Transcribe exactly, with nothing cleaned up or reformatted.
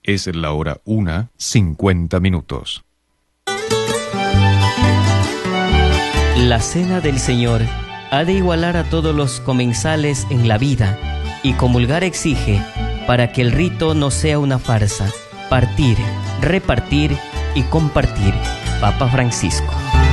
Es la hora una, cincuenta minutos. La cena del Señor ha de igualar a todos los comensales en la vida, y comulgar exige, para que el rito no sea una farsa, partir, repartir y compartir. Papa Francisco.